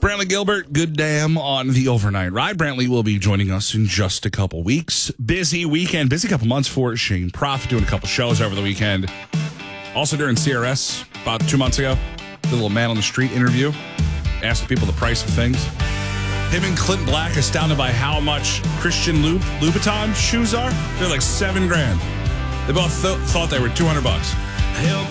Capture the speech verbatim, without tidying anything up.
Brantley Gilbert, good damn on the overnight ride. Brantley will be joining us in just a couple weeks. Busy weekend, busy couple months for Shane Profit, doing a couple shows over the weekend. Also during C R S about two months ago, did a little man on the street interview. Asked people the price of things. Him and Clint Black astounded by how much Christian Loub- Louboutin shoes are. They're like seven grand. They both th- thought they were two hundred bucks. Help